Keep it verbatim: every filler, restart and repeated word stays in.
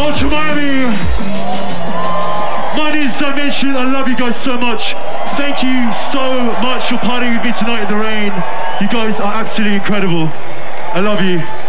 Ultra Miami. My name is Dimension. I love you guys so much. Thank you so much for partying with me tonight in the rain. You guys are absolutely incredible. I love you.